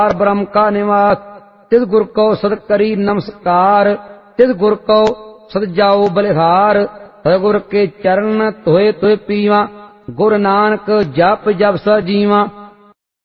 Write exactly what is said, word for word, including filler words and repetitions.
पार ब्रह्म का निवास। तिस गुर को सद करी नमस्कार, तिस गुर को सद जाओ बलिहार। गुर के चरण धोए धोए पीवा, गुरु नानक जप जप स जीवा।